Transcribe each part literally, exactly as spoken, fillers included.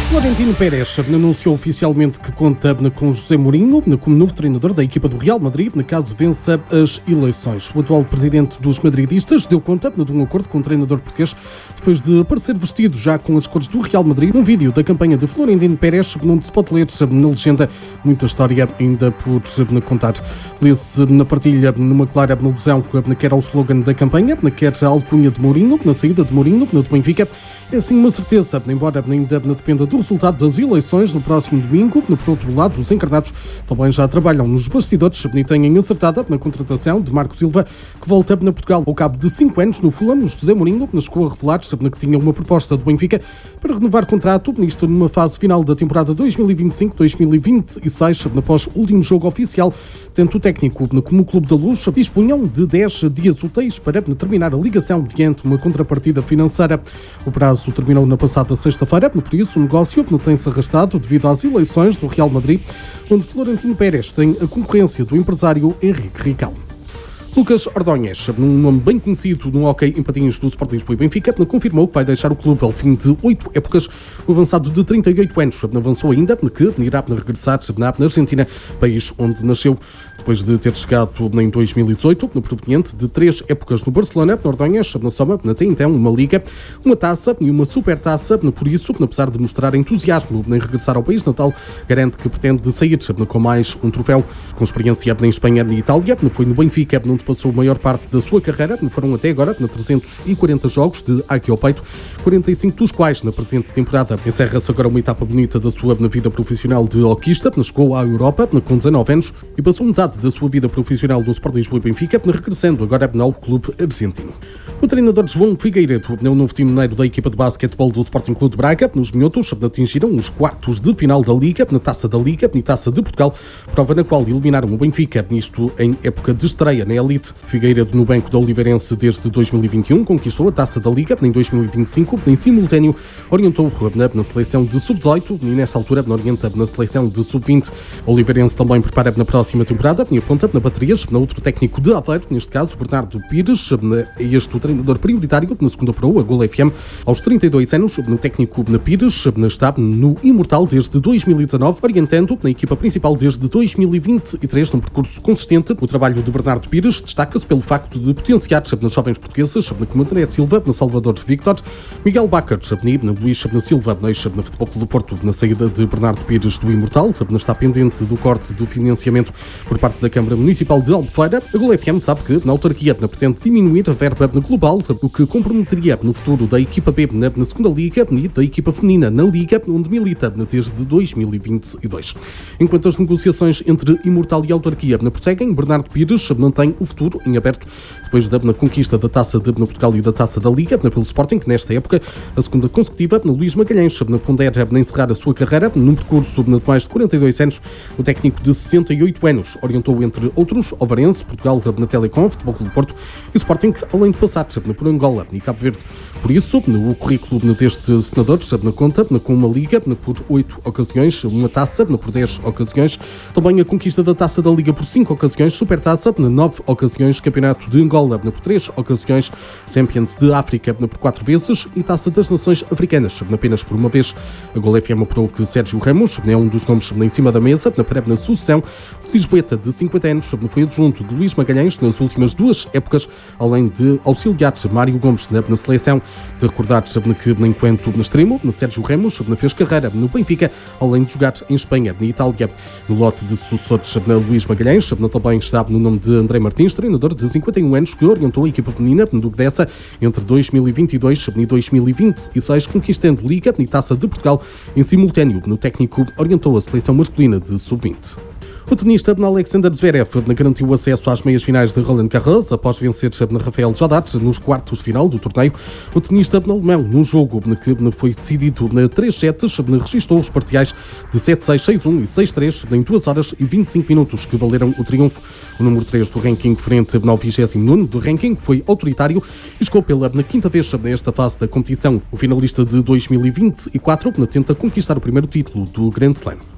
Florentino Pérez anunciou oficialmente que conta com José Mourinho como novo treinador da equipa do Real Madrid, caso vença as eleições. O atual presidente dos madridistas deu conta de um acordo com o treinador português depois de aparecer vestido já com as cores do Real Madrid num vídeo da campanha de Florentino Pérez, onde se pode ler na legenda muita história ainda por contar. Lê-se na partilha numa clara alusão quer ao slogan da campanha, quer à alcunha de Mourinho, na saída de Mourinho, do Benfica. É assim uma certeza, embora ainda dependa do resultado das eleições no próximo domingo. Por outro lado, os encarnados também já trabalham nos bastidores e têm acertada na contratação de Marco Silva, que volta para Portugal ao cabo de cinco anos no Fulham. José Mourinho chegou a revelar que tinha uma proposta do Benfica para renovar contrato, isto numa fase final da temporada dois mil e vinte e cinco dois mil e vinte e seis, após o último jogo oficial. Tanto o técnico como o Clube da Luz dispunham de dez dias úteis para terminar a ligação diante uma contrapartida financeira. O prazo terminou na passada sexta-feira, por isso o negócio tem-se arrastado devido às eleições do Real Madrid, onde Florentino Pérez tem a concorrência do empresário Henrique Rical. Lucas Ordóñez, um nome bem conhecido no hóquei em patins do Sport Lisboa e Benfica, confirmou que vai deixar o clube ao fim de oito épocas. O avançado de trinta e oito anos avançou ainda que irá regressar na Argentina, país onde nasceu, depois de ter chegado em dois mil e dezoito, proveniente de três épocas no Barcelona. Ordóñez soma até então uma liga, uma taça e uma supertaça. Por isso, apesar de mostrar entusiasmo em regressar ao país natal, garante que pretende sair com mais um troféu. Com experiência em Espanha e Itália, foi no Benfica onde passou a maior parte da sua carreira. Foram até agora trezentos e quarenta jogos de águia ao peito, quarenta e cinco dos quais na presente temporada. Encerra-se agora uma etapa bonita da sua vida profissional de hoquista. Chegou à Europa com dezanove anos e passou metade da sua vida profissional no Sport Lisboa e Benfica, regressando agora ao clube argentino. O treinador João Figueiredo é o novo timoneiro da equipa de basquetebol do Sporting Clube de Braga. Nos minhotos atingiram os quartos de final da Liga, na Taça da Liga e Taça de Portugal, prova na qual eliminaram o Benfica, isto em época de estreia na elite. Figueiredo, no banco da Oliveirense desde dois mil e vinte e um, conquistou a Taça da Liga em dois mil e vinte e cinco, em simultâneo orientou na seleção de sub dezoito e nesta altura orienta na seleção de sub vinte. O Oliveirense também prepara na próxima temporada e aponta na baterias, na outro técnico de Aveiro, neste caso Bernardo Pires, é este o treinador prioritário na segunda Pro, a Gol F M. Aos trinta e dois anos, no técnico na Pires está no Imortal desde dois mil e dezanove, orientando na equipa principal desde dois mil e vinte e três, num percurso consistente. O trabalho de Bernardo Pires destaca-se pelo facto de potenciar nas jovens portuguesas, como André Silva, na Salvador Victor, Miguel Bacar, na Luís na Silva, na Futebol Clube do Porto, na saída de Bernardo Pires do Imortal, está pendente do corte do financiamento por parte da Câmara Municipal de Albufeira. A Gol F M sabe que na autarquia pretende diminuir a verba global, o que comprometeria no futuro da equipa B na, na segunda Liga e da equipa feminina na Liga, onde milita desde dois mil e vinte e dois. Enquanto as negociações entre Imortal e autarquia prosseguem, Bernardo Pires mantém o futuro em aberto depois da na conquista da Taça de Portugal e da Taça da Liga pelo Sporting, que nesta época, a segunda consecutiva, Luís Magalhães pondera encerrar a sua carreira num percurso de mais de quarenta e dois anos. O técnico de sessenta e oito anos orientou, entre outros, Ovarense, Portugal na Telecom, Futebol Clube do Porto e Sporting, além de passar por Angola e Cabo Verde. Por isso, o currículo deste senador conta com uma Liga por oito ocasiões, uma Taça por dez ocasiões, também a conquista da Taça da Liga por cinco ocasiões, Supertaça nove ocasiões, Campeonato de Angola por três ocasiões, Champions de África por quatro vezes e Taça das Nações Africanas apenas por uma vez. A Gol F M apurou que Sérgio Ramos é um dos nomes em cima da mesa na prévia sucessão. O lisboeta de cinquenta anos foi adjunto de Luís Magalhães nas últimas duas épocas, além de auxiliar Mário Gomes na, na seleção. De recordar que, enquanto no extremo, Sérgio Ramos fez carreira no Benfica, além de jogar em Espanha e Itália. No lote de sucessores, Luís Magalhães também está no nome de André Martins, treinador de cinquenta e um anos que orientou a equipa feminina do Gdessa entre dois mil e vinte e dois e dois mil e vinte e seis, conquistando Liga e Taça de Portugal em simultâneo. No técnico orientou a seleção masculina de sub vinte. O tenista Alexander Zverev garantiu acesso às meias finais de Roland Garros após vencer Rafael Nadal nos quartos de final do torneio. O tenista alemão, num jogo que foi decidido na três sets, registrou os parciais de sete seis, seis um e seis três em duas horas e vinte e cinco minutos, que valeram o triunfo. O número três do ranking, frente ao vigésimo nono do ranking, foi autoritário e chegou pela na quinta vez nesta fase da competição. O finalista de dois mil e vinte e quatro tenta conquistar o primeiro título do Grand Slam.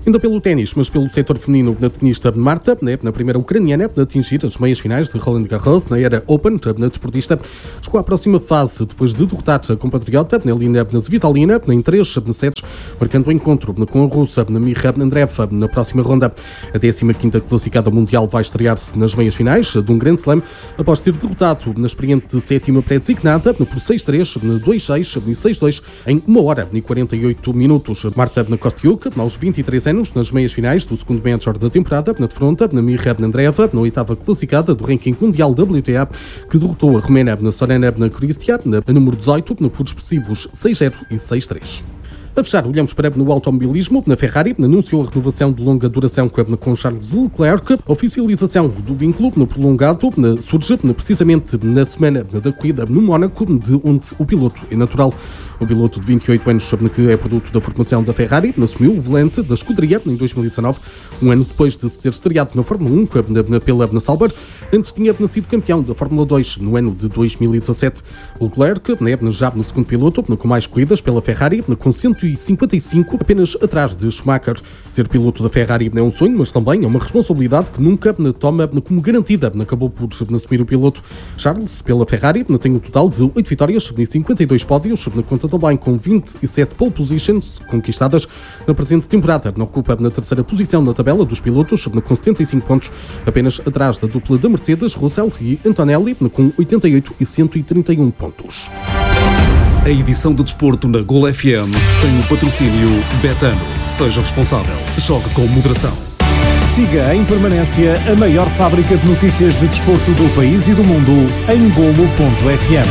Ainda pelo ténis, mas pelo setor feminino, na tenista Marta, na primeira ucraniana, a atingir as meias finais de Roland Garros, na era Open, na desportista, chegou à próxima fase, depois de derrotar a compatriota, na Elina Svitolina, em três sets, marcando o encontro com a russa, na Mira Andreeva, na próxima ronda. A décima quinta classificada mundial vai estrear-se nas meias finais de um Grand Slam, após ter derrotado na experiente sétima pré-designada, por seis três, dois seis e seis dois, em uma hora e quarenta e oito minutos. Marta Kostyuk, aos vinte e três anos, nas meias finais do segundo Major da temporada, na defronta, na Mira Andreeva, na oitava classificada do ranking mundial W T A, que derrotou a romena na Sorana Cristia, na número dezoito, por expressivos seis zero e seis três. A fechar, olhamos para no automobilismo. Na Ferrari anunciou a renovação de longa duração com Charles Leclerc. A oficialização do vínculo no prolongado surge precisamente na semana da corrida no Mónaco, de onde o piloto é natural. O piloto de vinte e oito anos, que é produto da formação da Ferrari, assumiu o volante da escuderia em dois mil e dezanove, um ano depois de se ter estreado na Fórmula um pela Sauber. Antes tinha sido campeão da Fórmula dois no ano de dois mil e dezassete. O Leclerc, já no segundo piloto, com mais corridas pela Ferrari, com cento e cinquenta e cinco, apenas atrás de Schumacher. Ser piloto da Ferrari é um sonho, mas também é uma responsabilidade que nunca toma como garantida. Acabou por assumir o piloto. Charles, pela Ferrari, tem um total de oito vitórias e cinquenta e dois pódios, na conta também com vinte e sete pole positions conquistadas na presente temporada. Ocupa na terceira posição na tabela dos pilotos, com setenta e cinco pontos, apenas atrás da dupla da Mercedes, Russell e Antonelli, com oitenta e oito e cento e trinta e um pontos. A edição de desporto na Gol F M tem o patrocínio Betano. Seja responsável. Jogue com moderação. Siga em permanência a maior fábrica de notícias de desporto do país e do mundo em golo ponto f m.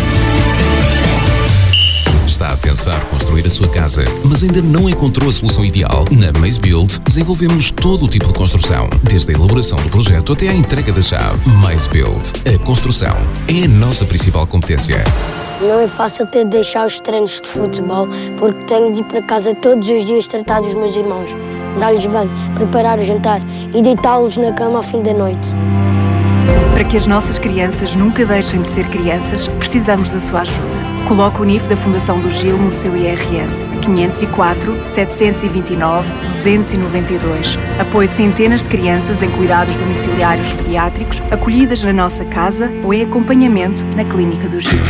Está a pensar construir a sua casa, mas ainda não encontrou a solução ideal? Na Maze Build desenvolvemos todo o tipo de construção, desde a elaboração do projeto até à entrega da chave. Maze Build. A construção é a nossa principal competência. Não é fácil ter de deixar os treinos de futebol, porque tenho de ir para casa todos os dias tratar dos meus irmãos, dar-lhes banho, preparar o jantar e deitá-los na cama ao fim da noite. Para que as nossas crianças nunca deixem de ser crianças, precisamos da sua ajuda. Coloque o N I F da Fundação do Gil no seu I R S. quinhentos e quatro, setecentos e vinte e nove, duzentos e noventa e dois. Apoie centenas de crianças em cuidados domiciliários pediátricos, acolhidas na nossa casa ou em acompanhamento na Clínica do Gil.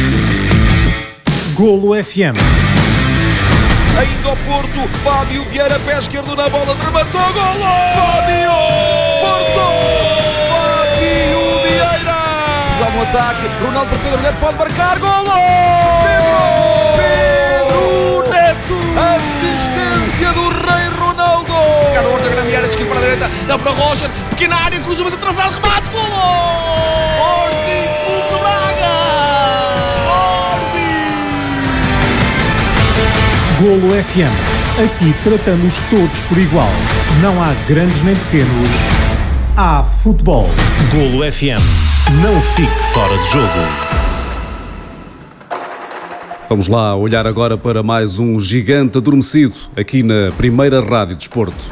Golo F M. Ainda ao Porto, Fábio Vieira, pé esquerdo na bola, rematou, golo! Fábio! Porto! Fábio Vieira! Dá um ataque, Ronaldo para Pedro Neto, pode marcar, golo! Pedro! Pedro Neto! Assistência do Rei Ronaldo! Ricardo Horta, grande área, de esquerda para a direita, dá para Rocha, pequena área, cruzamento atrasado, remate, golo! Sporting Braga! Golo F M. Aqui tratamos todos por igual. Não há grandes nem pequenos. Há futebol. Golo F M. Não fique fora de jogo. Vamos lá olhar agora para mais um gigante adormecido aqui na primeira Rádio Desporto.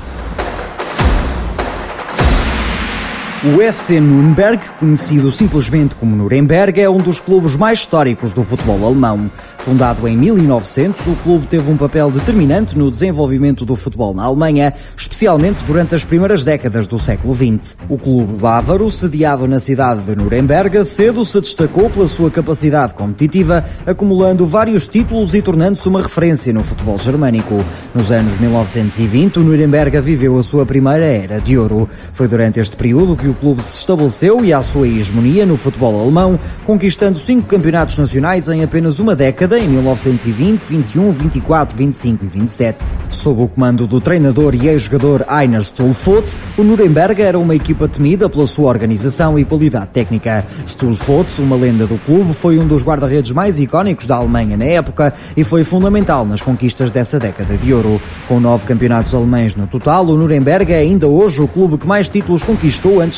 O F C Nürnberg, conhecido simplesmente como Nuremberg, é um dos clubes mais históricos do futebol alemão. Fundado em mil e novecentos, o clube teve um papel determinante no desenvolvimento do futebol na Alemanha, especialmente durante as primeiras décadas do século vinte. O clube bávaro, sediado na cidade de Nuremberg, cedo se destacou pela sua capacidade competitiva, acumulando vários títulos e tornando-se uma referência no futebol germânico. Nos anos mil novecentos e vinte, o Nuremberg viveu a sua primeira era de ouro. Foi durante este período que o clube se estabeleceu e à sua hegemonia no futebol alemão, conquistando cinco campeonatos nacionais em apenas uma década, em mil novecentos e vinte, vinte e um, vinte e quatro, vinte e cinco e vinte e sete. Sob o comando do treinador e ex-jogador Heiner Stühlfort, o Nuremberg era uma equipa temida pela sua organização e qualidade técnica. Stühlfort, uma lenda do clube, foi um dos guarda-redes mais icónicos da Alemanha na época e foi fundamental nas conquistas dessa década de ouro. Com nove campeonatos alemães no total, o Nuremberg é ainda hoje o clube que mais títulos conquistou antes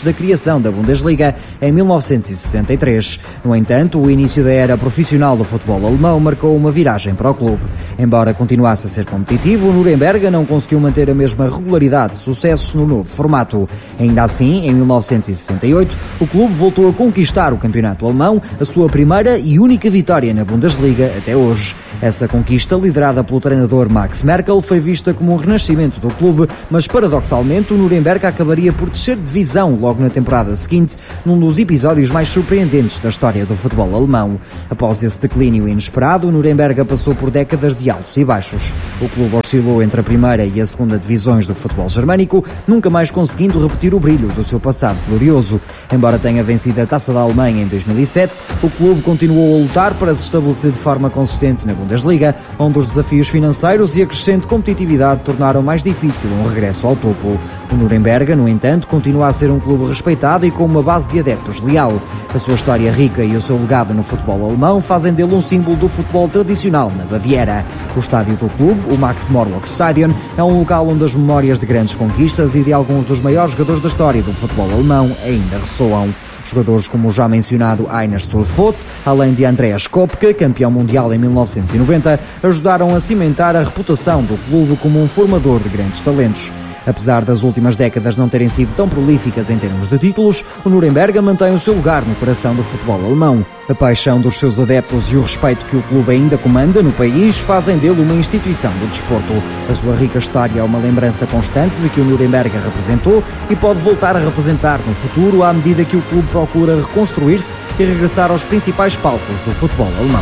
da criação da Bundesliga em mil novecentos e sessenta e três. No entanto, o início da era profissional do futebol alemão marcou uma viragem para o clube. Embora continuasse a ser competitivo, o Nuremberg não conseguiu manter a mesma regularidade de sucessos no novo formato. Ainda assim, em mil novecentos e sessenta e oito, o clube voltou a conquistar o campeonato alemão, a sua primeira e única vitória na Bundesliga até hoje. Essa conquista, liderada pelo treinador Max Merkel, foi vista como um renascimento do clube, mas paradoxalmente o Nuremberg acabaria por descer de divisão logo na temporada seguinte, num dos episódios mais surpreendentes da história do futebol alemão. Após esse declínio inesperado, o Nuremberg passou por décadas de altos e baixos. O clube oscilou entre a primeira e a segunda divisões do futebol germânico, nunca mais conseguindo repetir o brilho do seu passado glorioso. Embora tenha vencido a Taça da Alemanha em dois mil e sete, o clube continuou a lutar para se estabelecer de forma consistente na Bundesliga, onde os desafios financeiros e a crescente competitividade tornaram mais difícil um regresso ao topo. O Nuremberg, no entanto, continua a ser um clube respeitado e com uma base de adeptos leal. A sua história rica e o seu legado no futebol alemão fazem dele um símbolo do futebol tradicional na Baviera. O estádio do clube, o Max-Morlock-Stadion, é um local onde as memórias de grandes conquistas e de alguns dos maiores jogadores da história do futebol alemão ainda ressoam. Jogadores como o já mencionado Heiner Stolfotz, além de Andreas Kopke, campeão mundial em mil novecentos e noventa, ajudaram a cimentar a reputação do clube como um formador de grandes talentos. Apesar das últimas décadas não terem sido tão prolíficas em termos de títulos, o Nuremberg mantém o seu lugar no coração do futebol alemão. A paixão dos seus adeptos e o respeito que o clube ainda comanda no país fazem dele uma instituição do desporto. A sua rica história é uma lembrança constante de que o Nuremberg representou e pode voltar a representar no futuro à medida que o clube procura reconstruir-se e regressar aos principais palcos do futebol alemão.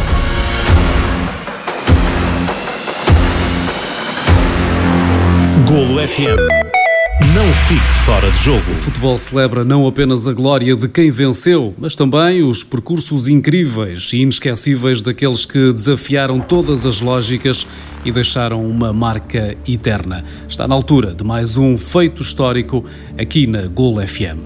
Golo F M. Não fique fora de jogo. O futebol celebra não apenas a glória de quem venceu, mas também os percursos incríveis e inesquecíveis daqueles que desafiaram todas as lógicas e deixaram uma marca eterna. Está na altura de mais um feito histórico aqui na Golo F M.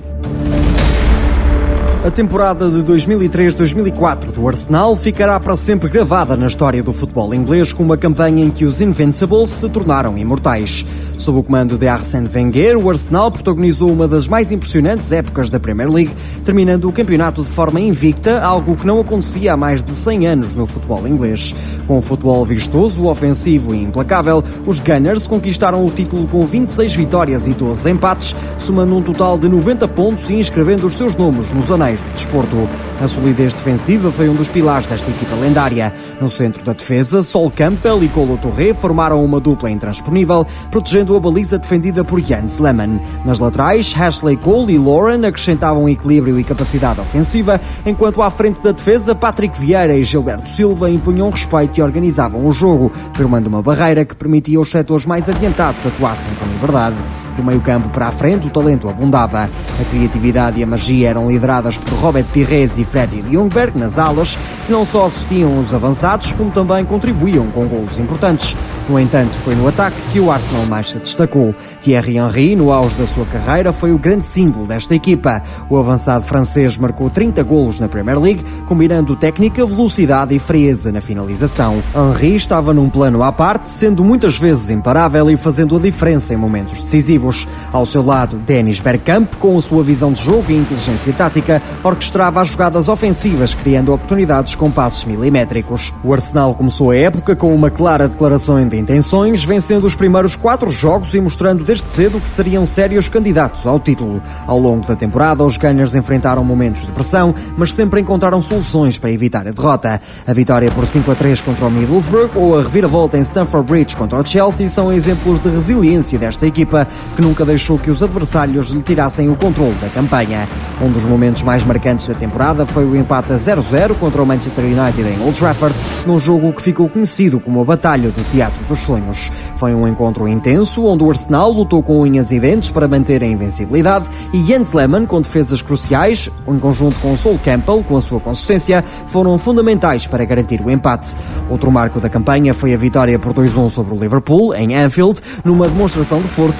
A temporada de dois mil e três dois mil e quatro do Arsenal ficará para sempre gravada na história do futebol inglês com uma campanha em que os Invincibles se tornaram imortais. Sob o comando de Arsène Wenger, o Arsenal protagonizou uma das mais impressionantes épocas da Premier League, terminando o campeonato de forma invicta, algo que não acontecia há mais de cem anos no futebol inglês. Com o futebol vistoso, ofensivo e implacável, os Gunners conquistaram o título com vinte e seis vitórias e doze empates, somando um total de noventa pontos e inscrevendo os seus nomes nos anéis do desporto. A solidez defensiva foi um dos pilares desta equipa lendária. No centro da defesa, Sol Campbell e Kolo Touré formaram uma dupla intransponível, protegendo a baliza defendida por Jens Lehmann. Nas laterais, Ashley Cole e Lauren acrescentavam equilíbrio e capacidade ofensiva, enquanto à frente da defesa, Patrick Vieira e Gilberto Silva impunham respeito e organizavam o jogo, formando uma barreira que permitia aos setores mais adiantados atuassem com liberdade. Do meio-campo para a frente, o talento abundava. A criatividade e a magia eram lideradas por Robert Pires e Freddy Ljungberg nas alas, que não só assistiam os avançados, como também contribuíam com golos importantes. No entanto, foi no ataque que o Arsenal mais se destacou. Thierry Henry, no auge da sua carreira, foi o grande símbolo desta equipa. O avançado francês marcou trinta golos na Premier League, combinando técnica, velocidade e frieza na finalização. Henry estava num plano à parte, sendo muitas vezes imparável e fazendo a diferença em momentos decisivos. Ao seu lado, Dennis Bergkamp, com a sua visão de jogo e inteligência tática, orquestrava as jogadas ofensivas, criando oportunidades com passos milimétricos. O Arsenal começou a época com uma clara declaração de intenções, vencendo os primeiros quatro jogos e mostrando desde cedo que seriam sérios candidatos ao título. Ao longo da temporada, os Gunners enfrentaram momentos de pressão, mas sempre encontraram soluções para evitar a derrota. A vitória por cinco a três contra o Middlesbrough ou a reviravolta em Stamford Bridge contra o Chelsea são exemplos de resiliência desta equipa, que nunca deixou que os adversários lhe tirassem o controle da campanha. Um dos momentos mais marcantes da temporada foi o empate a zero a zero contra o Manchester United em Old Trafford, num jogo que ficou conhecido como a Batalha do Teatro dos Sonhos. Foi um encontro intenso, onde o Arsenal lutou com unhas e dentes para manter a invencibilidade e Jens Lehmann, com defesas cruciais, em conjunto com Sol Campbell, com a sua consistência, foram fundamentais para garantir o empate. Outro marco da campanha foi a vitória por dois a um sobre o Liverpool, em Anfield, numa demonstração de força contra um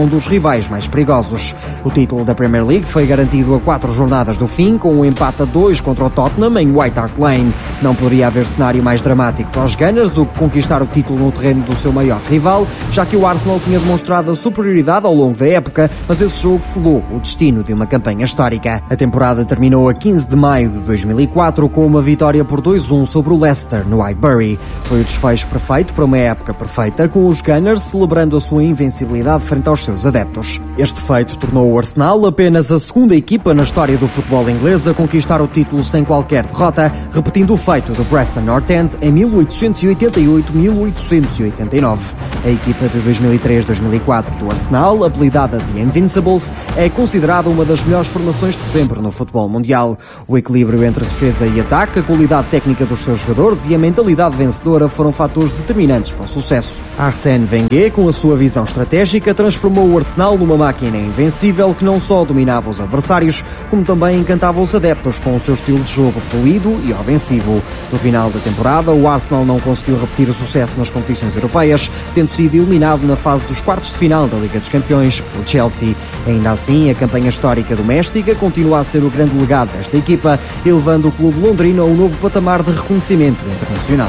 um dos rivais mais perigosos. O título da Premier League foi garantido a quatro jornadas do fim, com um empate a dois contra o Tottenham em White Hart Lane. Não poderia haver cenário mais dramático para os Gunners do que conquistar o título no terreno do seu maior rival, já que o Arsenal tinha demonstrado a superioridade ao longo da época, mas esse jogo selou o destino de uma campanha histórica. A temporada terminou a quinze de maio de dois mil e quatro com uma vitória por dois a um sobre o Leicester no Highbury. Foi o desfecho perfeito para uma época perfeita, com os Gunners celebrando a sua invencibilidade frente aos seus adeptos. Este feito tornou o Arsenal apenas a segunda equipa na história do futebol inglês a conquistar o título sem qualquer derrota, repetindo o feito do Preston North End em mil oitocentos e oitenta e oito a mil oitocentos e oitenta e nove. A equipa de dois mil e três a dois mil e quatro do Arsenal, apelidada The Invincibles, é considerada uma das melhores formações de sempre no futebol mundial. O equilíbrio entre defesa e ataque, a qualidade técnica dos seus jogadores e a mentalidade vencedora foram fatores determinantes para o sucesso. Arsène Wenger, com a sua visão estratégica, transformou o Arsenal numa máquina invencível que não só dominava os adversários, como também encantava os adeptos com o seu estilo de jogo fluido e ofensivo. No final da temporada, o Arsenal não conseguiu repetir o sucesso nas competições europeias, tendo sido eliminado na fase dos quartos de final da Liga dos Campeões pelo Chelsea. Ainda assim, a campanha histórica doméstica continua a ser o grande legado desta equipa, elevando o clube londrino a um novo patamar de reconhecimento internacional.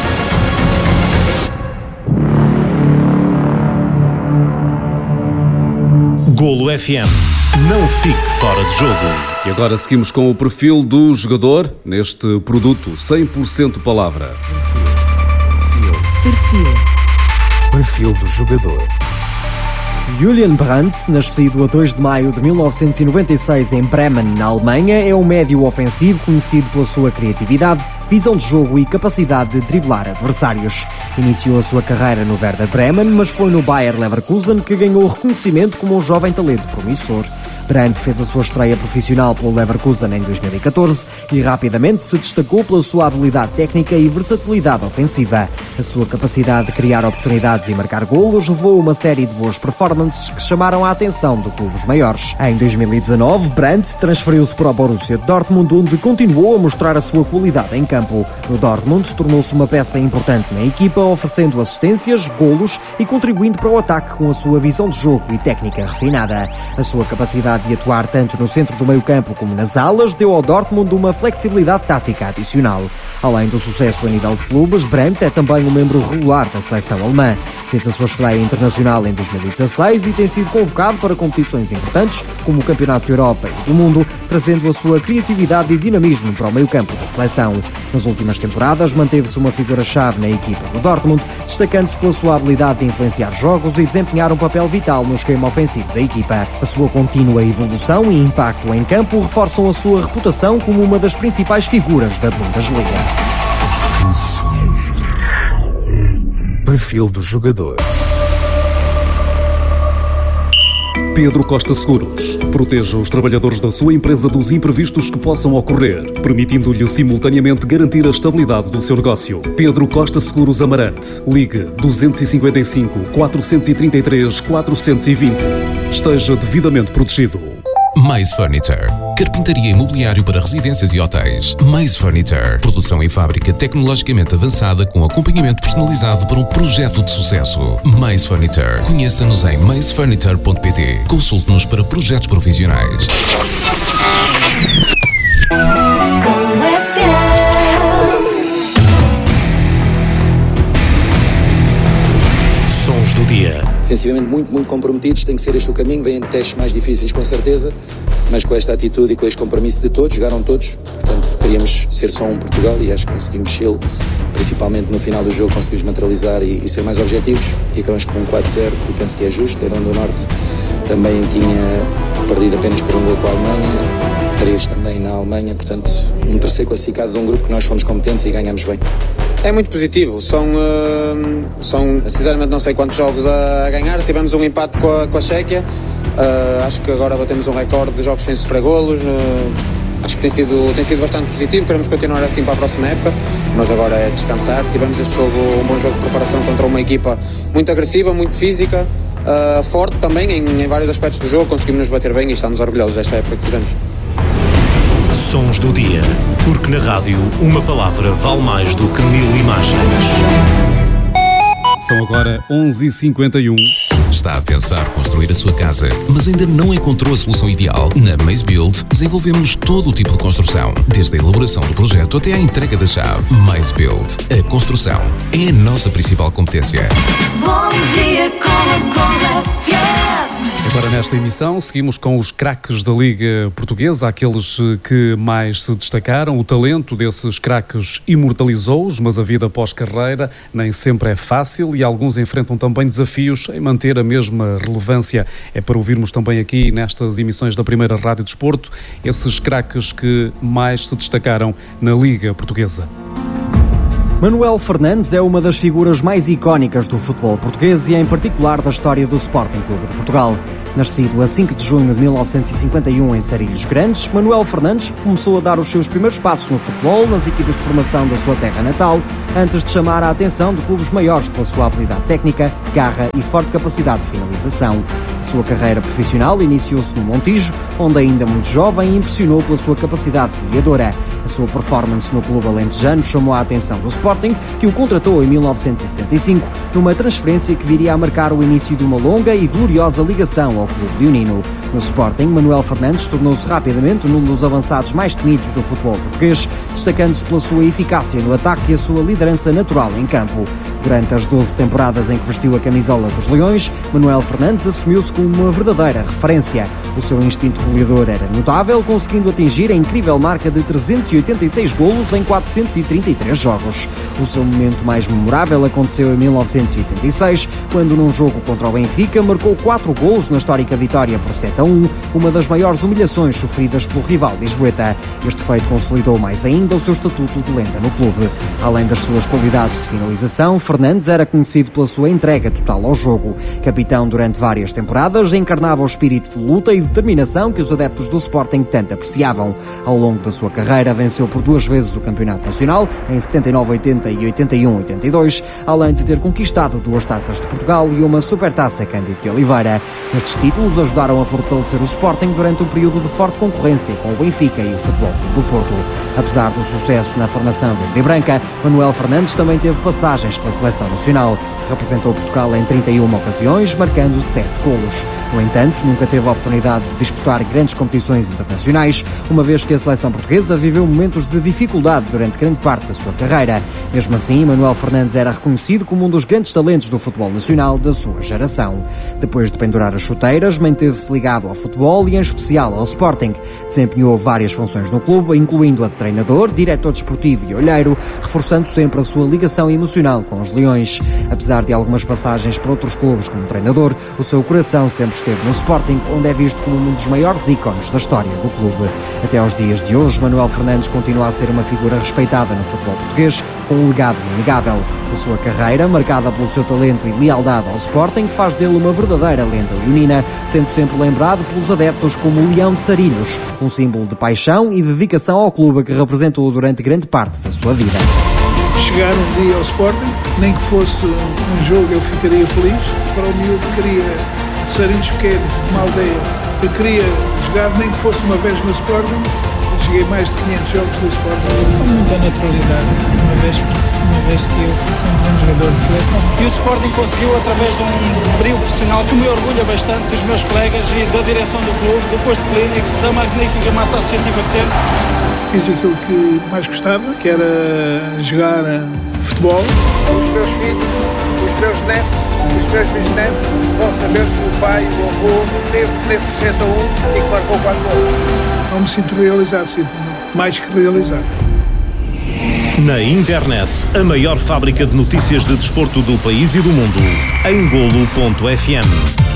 Golo F M. Não fique fora de jogo. E agora seguimos com o perfil do jogador neste produto cem por cento palavra. Perfil. Perfil do jogador. Julian Brandt, nascido a dois de maio de mil novecentos e noventa e seis em Bremen, na Alemanha, é um médio ofensivo conhecido pela sua criatividade, visão de jogo e capacidade de driblar adversários. Iniciou a sua carreira no Werder Bremen, mas foi no Bayer Leverkusen que ganhou reconhecimento como um jovem talento promissor. Brandt fez a sua estreia profissional pelo Leverkusen em dois mil e catorze e rapidamente se destacou pela sua habilidade técnica e versatilidade ofensiva. A sua capacidade de criar oportunidades e marcar golos levou a uma série de boas performances que chamaram a atenção de clubes maiores. Em dois mil e dezanove, Brandt transferiu-se para o Borussia Dortmund, onde continuou a mostrar a sua qualidade em campo. No Dortmund, tornou-se uma peça importante na equipa, oferecendo assistências, golos e contribuindo para o ataque com a sua visão de jogo e técnica refinada. A sua capacidade de atuar tanto no centro do meio-campo como nas alas deu ao Dortmund uma flexibilidade tática adicional. Além do sucesso a nível de clubes, Brandt é também um membro regular da seleção alemã. Fez a sua estreia internacional em dois mil e dezasseis e tem sido convocado para competições importantes como o Campeonato da Europa e do Mundo, trazendo a sua criatividade e dinamismo para o meio-campo da seleção. Nas últimas temporadas manteve-se uma figura-chave na equipa do Dortmund, destacando-se pela sua habilidade de influenciar jogos e desempenhar um papel vital no esquema ofensivo da equipa. A sua contínua evolução e impacto em campo reforçam a sua reputação como uma das principais figuras da Bundesliga. Perfil do jogador. Pedro Costa Seguros. Proteja os trabalhadores da sua empresa dos imprevistos que possam ocorrer, permitindo-lhe simultaneamente garantir a estabilidade do seu negócio. Pedro Costa Seguros Amarante. Ligue dois cinco cinco, quatro três três, quatro dois zero. Esteja devidamente protegido. Mais Furniture. Carpintaria imobiliário para residências e hotéis. Mais Furniture. Produção em fábrica tecnologicamente avançada com acompanhamento personalizado para um projeto de sucesso. Mais Furniture. Conheça-nos em mais furniture ponto pt. Consulte-nos para projetos profissionais. Sons do dia. Defensivamente muito, muito comprometidos, tem que ser este o caminho, vêm testes mais difíceis com certeza, mas com esta atitude e com este compromisso de todos, jogaram todos, portanto queríamos ser só um Portugal e acho que conseguimos ser, principalmente no final do jogo conseguimos materializar e, e ser mais objetivos e acabamos com um quatro zero, que eu penso que é justo. A Irlanda do Norte também tinha perdido apenas por um gol com a Alemanha, três também na Alemanha, portanto um terceiro classificado de um grupo que nós fomos competentes e ganhamos bem. É muito positivo, são, uh, são sinceramente não sei quantos jogos a ganhar, tivemos um empate com a, com a Chequia, uh, acho que agora batemos um recorde de jogos sem sofrer golos, uh, acho que tem sido, tem sido bastante positivo, queremos continuar assim para a próxima época, mas agora é descansar. Tivemos este jogo, um bom jogo de preparação contra uma equipa muito agressiva, muito física, uh, forte também em, em vários aspectos do jogo, conseguimos nos bater bem e estamos orgulhosos desta época que fizemos. Sons do dia, porque na rádio uma palavra vale mais do que mil imagens. São agora onze e cinquenta e um. Está a pensar construir a sua casa, mas ainda não encontrou a solução ideal? Na Maze Build, desenvolvemos todo o tipo de construção, desde a elaboração do projeto até à entrega da chave. Maze Build. A construção é a nossa principal competência. Bom dia com a Gold F M. Agora nesta emissão seguimos com os craques da Liga Portuguesa, aqueles que mais se destacaram. O talento desses craques imortalizou-os, mas a vida pós-carreira nem sempre é fácil e alguns enfrentam também desafios em manter a mesma relevância. É para ouvirmos também aqui nestas emissões da Primeira Rádio Desporto esses craques que mais se destacaram na Liga Portuguesa. Manuel Fernandes é uma das figuras mais icónicas do futebol português e em particular da história do Sporting Clube de Portugal. Nascido a cinco de junho de mil novecentos e cinquenta e um em Sarilhos Grandes, Manuel Fernandes começou a dar os seus primeiros passos no futebol nas equipas de formação da sua terra natal, antes de chamar a atenção de clubes maiores pela sua habilidade técnica, garra e forte capacidade de finalização. Sua carreira profissional iniciou-se no Montijo, onde ainda muito jovem impressionou pela sua capacidade goleadora. A sua performance no clube alentejano chamou a atenção do Sporting, que o contratou em mil novecentos e setenta e cinco, numa transferência que viria a marcar o início de uma longa e gloriosa ligação ao clube leonino. No Sporting, Manuel Fernandes tornou-se rapidamente um dos avançados mais temidos do futebol português, destacando-se pela sua eficácia no ataque e a sua liderança natural em campo. Durante as doze temporadas em que vestiu a camisola dos Leões, Manuel Fernandes assumiu-se como uma verdadeira referência. O seu instinto goleador era notável, conseguindo atingir a incrível marca de trezentos e oitenta e seis golos em quatrocentos e trinta e três jogos. O seu momento mais memorável aconteceu em mil novecentos e oitenta e seis, quando num jogo contra o Benfica marcou quatro golos na histórica vitória por sete a um, uma das maiores humilhações sofridas pelo rival lisboeta. Este feito consolidou mais ainda o seu estatuto de lenda no clube. Além das suas qualidades de finalização, Fernandes era conhecido pela sua entrega total ao jogo. Capitão durante várias temporadas, encarnava o espírito de luta e determinação que os adeptos do Sporting tanto apreciavam. Ao longo da sua carreira, venceu por duas vezes o Campeonato Nacional, em setenta e nove oitenta e oitenta e um oitenta e dois, além de ter conquistado duas taças de Portugal e uma supertaça Cândido de Oliveira. Estes títulos ajudaram a fortalecer o Sporting durante um período de forte concorrência com o Benfica e o Futebol Clube do Porto. Apesar do sucesso na formação verde e branca, Manuel Fernandes também teve passagens pela Seleção Nacional. Representou Portugal em trinta e uma ocasiões, marcando sete golos. No entanto, nunca teve a oportunidade de disputar grandes competições internacionais, uma vez que a seleção portuguesa viveu momentos de dificuldade durante grande parte da sua carreira. Mesmo assim, Manuel Fernandes era reconhecido como um dos grandes talentos do futebol nacional da sua geração. Depois de pendurar as chuteiras, manteve-se ligado ao futebol e em especial ao Sporting. Desempenhou várias funções no clube, incluindo a de treinador, diretor desportivo e olheiro, reforçando sempre a sua ligação emocional com os Leões. Apesar de algumas passagens por outros clubes como treinador, o seu coração sempre esteve no Sporting, onde é visto como um dos maiores ícones da história do clube. Até aos dias de hoje, Manuel Fernandes continua a ser uma figura respeitada no futebol português, com um legado inegável. A sua carreira, marcada pelo seu talento e lealdade ao Sporting, faz dele uma verdadeira lenda leonina, sendo sempre lembrado pelos adeptos como o Leão de Sarilhos, um símbolo de paixão e dedicação ao clube que representou durante grande parte da sua vida. Chegar um dia ao Sporting, nem que fosse um jogo, eu ficaria feliz. Para o miúdo que queria, de Sarilhos pequeno, uma aldeia, eu queria jogar nem que fosse uma vez no Sporting. Cheguei mais de quinhentos jogos do Sporting. Com muita naturalidade, uma vez, uma vez que eu fui sempre um jogador de seleção. E o Sporting conseguiu, através de um brilho profissional que me orgulha bastante dos meus colegas e da direção do clube, do posto clínico, da magnífica massa associativa que temos. Fiz aquilo que mais gostava, que era jogar futebol. Os meus filhos, os meus netos, os meus bisnetos vão saber que o pai, o avô, teve nesse sessenta e um e que marcou quatro gols. Não me sinto realizado, sinto mais que realizado. Na internet, a maior fábrica de notícias de desporto do país e do mundo, em golo ponto f m.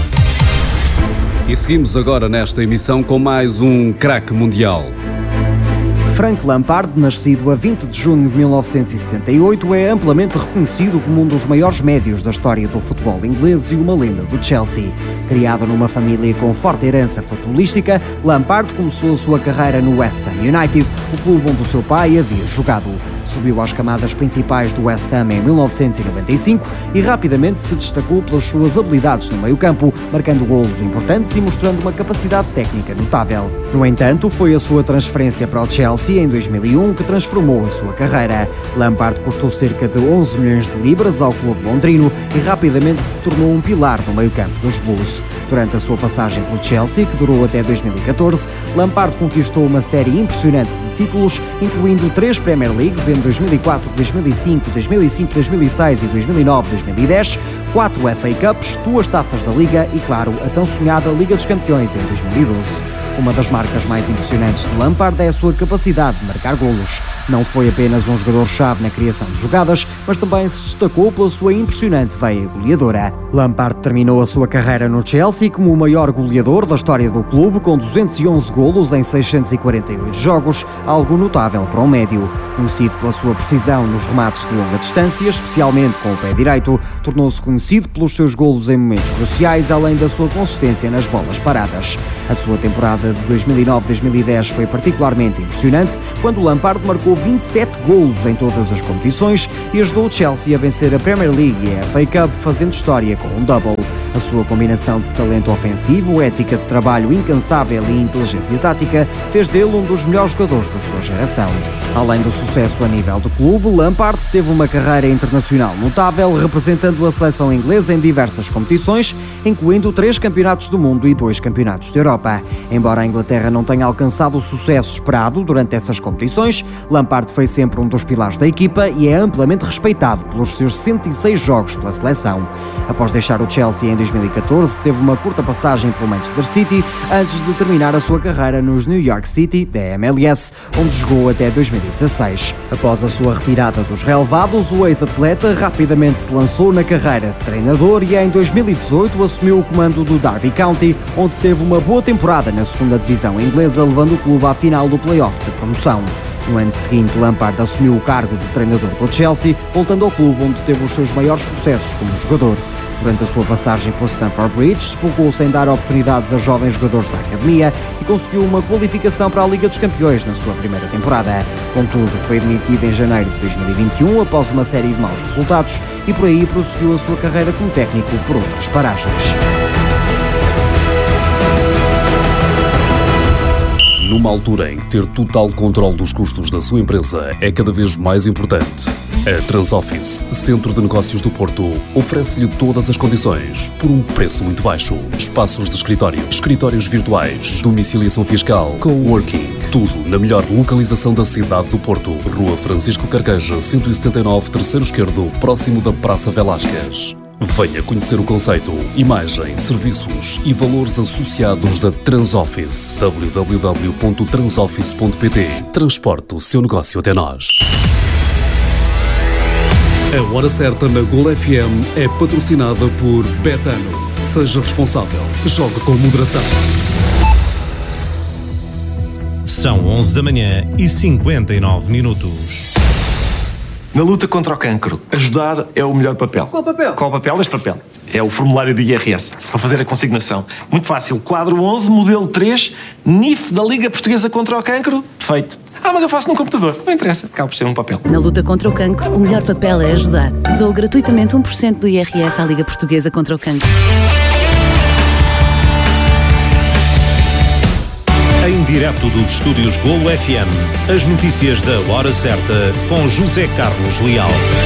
E seguimos agora nesta emissão com mais um craque mundial. Frank Lampard, nascido a vinte de junho de mil novecentos e setenta e oito, é amplamente reconhecido como um dos maiores médios da história do futebol inglês e uma lenda do Chelsea. Criado numa família com forte herança futebolística, Lampard começou a sua carreira no West Ham United, o clube onde o seu pai havia jogado. Subiu às camadas principais do West Ham em mil novecentos e noventa e cinco e rapidamente se destacou pelas suas habilidades no meio-campo, marcando golos importantes e mostrando uma capacidade técnica notável. No entanto, foi a sua transferência para o Chelsea Chelsea em dois mil e um, que transformou a sua carreira. Lampard custou cerca de onze milhões de libras ao clube londrino e rapidamente se tornou um pilar no meio-campo dos Blues. Durante a sua passagem pelo Chelsea, que durou até dois mil e catorze, Lampard conquistou uma série impressionante de títulos, incluindo três Premier Leagues em dois mil e quatro, dois mil e cinco, dois mil e cinco, dois mil e seis e dois mil e nove, dois mil e dez, quatro F A Cups, duas taças da Liga e, claro, a tão sonhada Liga dos Campeões em dois mil e doze. Uma das marcas mais impressionantes de Lampard é a sua capacidade de marcar golos. Não foi apenas um jogador-chave na criação de jogadas, mas também se destacou pela sua impressionante veia goleadora. Lampard terminou a sua carreira no Chelsea como o maior goleador da história do clube, com duzentos e onze golos em seiscentos e quarenta e oito jogos, algo notável para um médio. Conhecido pela sua precisão nos remates de longa distância, especialmente com o pé direito, tornou-se conhecido pelos seus golos em momentos cruciais, além da sua consistência nas bolas paradas. A sua temporada de dois mil e nove, dois mil e dez foi particularmente impressionante, quando Lampard marcou vinte e sete golos em todas as competições e ajudou o Chelsea a vencer a Premier League e a F A Cup, fazendo história com um double. A sua combinação de talento ofensivo, ética de trabalho incansável e inteligência tática fez dele um dos melhores jogadores da sua geração. Além do sucesso a nível do clube, Lampard teve uma carreira internacional notável, representando a seleção inglesa em diversas competições, incluindo três campeonatos do mundo e dois campeonatos da Europa. Embora a Inglaterra não tenha alcançado o sucesso esperado durante essas competições, Lampard foi sempre um dos pilares da equipa e é amplamente respeitado pelos seus cento e seis jogos pela seleção. Após deixar o Chelsea em dois mil e catorze, teve uma curta passagem pelo Manchester City antes de terminar a sua carreira nos New York City, da M L S, onde jogou até dois mil e dezasseis. Após a sua retirada dos relevados, o ex-atleta rapidamente se lançou na carreira de treinador e em dois mil e dezoito assumiu o comando do Derby County, onde teve uma boa temporada na segunda divisão inglesa, levando o clube à final do play-off de promoção. No ano seguinte, Lampard assumiu o cargo de treinador do Chelsea, voltando ao clube onde teve os seus maiores sucessos como jogador. Durante a sua passagem por Stamford Bridge, focou-se em dar oportunidades a jovens jogadores da academia e conseguiu uma qualificação para a Liga dos Campeões na sua primeira temporada. Contudo, foi demitido em janeiro de dois mil e vinte e um após uma série de maus resultados e por aí prosseguiu a sua carreira como técnico por outras paragens. Numa altura em que ter total controle dos custos da sua empresa é cada vez mais importante, a Transoffice, Centro de Negócios do Porto, oferece-lhe todas as condições por um preço muito baixo. Espaços de escritório, escritórios virtuais, domiciliação fiscal, coworking, tudo na melhor localização da cidade do Porto. Rua Francisco Carqueja, cento e setenta e nove, terceiro esquerdo, próximo da Praça Velásquez. Venha conhecer o conceito, imagem, serviços e valores associados da Transoffice. w w w ponto transoffice ponto p t. Transporte o seu negócio até nós. A Hora Certa na Gol F M é patrocinada por Betano. Seja responsável. Jogue com moderação. São onze da manhã e cinquenta e nove minutos. Na luta contra o cancro, ajudar é o melhor papel. Qual papel? Qual papel? Este papel. É o formulário do I R S, para fazer a consignação. Muito fácil. Quadro onze, modelo três, N I F da Liga Portuguesa contra o Cancro. Feito. Ah, mas eu faço num computador. Não interessa. Acaba por ser um papel. Na luta contra o cancro, o melhor papel é ajudar. Dou gratuitamente um por cento do I R S à Liga Portuguesa contra o Cancro. Em direto dos estúdios Golo F M, as notícias da Hora Certa com José Carlos Leal.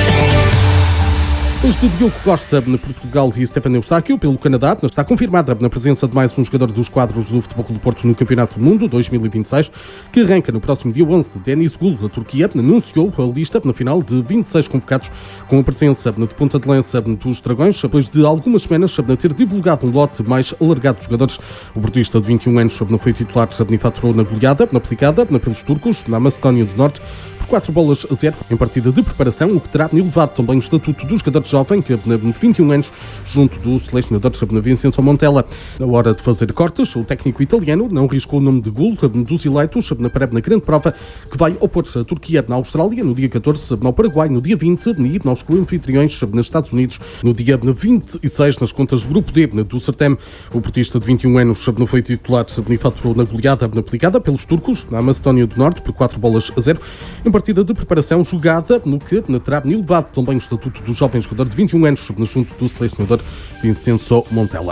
Desde Diogo Costa por Portugal e Stefano Eustáquio pelo Canadá, está confirmada na presença de mais um jogador dos quadros do Futebol Clube do Porto no Campeonato do Mundo dois mil e vinte e seis, que arranca no próximo dia onze. Deniz Gül, da Turquia, anunciou a lista na final de vinte e seis convocados, com a presença de ponta de lança dos Dragões, depois de algumas semanas de ter divulgado um lote mais alargado de jogadores. O portista de vinte e um anos não foi titular e faturou na goleada aplicada pelos turcos na Macedónia do Norte por quatro bolas a zero em partida de preparação, o que terá elevado também o estatuto do jogador jovem, que de vinte e um anos, junto do selecionador Vincenzo Montella. Na hora de fazer cortes, o técnico italiano não arriscou o nome de Gül dos eleitos para na grande prova que vai opor-se a Turquia na Austrália no dia catorze, ao Paraguai no dia vinte e aos co-anfitriões nos Estados Unidos no dia vinte e seis nas contas do grupo D do certame. O portista de vinte e um anos não foi titular e faturou na goleada aplicada pelos turcos na Macedónia do Norte por quatro bolas a zero em partida de preparação jogada no que terá elevado também o estatuto do jovem jogador de vinte e um anos junto do selecionador Vincenzo Montella.